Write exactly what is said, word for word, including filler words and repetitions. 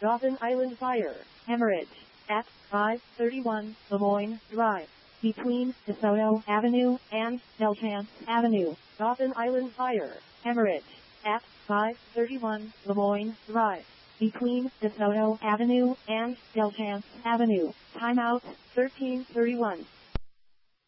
Dauphin Island Fire, hemorrhage, at five thirty-one Lemoyne Drive, between DeSoto Avenue and Delchance Avenue. Dauphin Island Fire, hemorrhage, at five thirty-one Lemoyne Drive, between DeSoto Avenue and Delchance Avenue. Timeout, thirteen thirty-one.